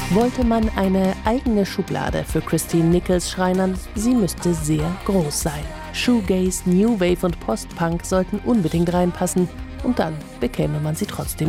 Wollte man eine eigene Schublade für Christine Nichols schreinern, sie müsste sehr groß sein. Shoegaze, New Wave und Post-Punk sollten unbedingt reinpassen und dann bekäme man sie trotzdem